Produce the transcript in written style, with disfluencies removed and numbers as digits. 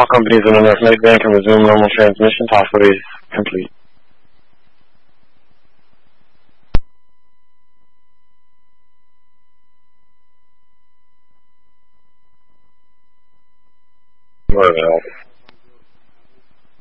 All companies in the North Mid-Band can resume normal transmission. Possibly complete. Where the hell?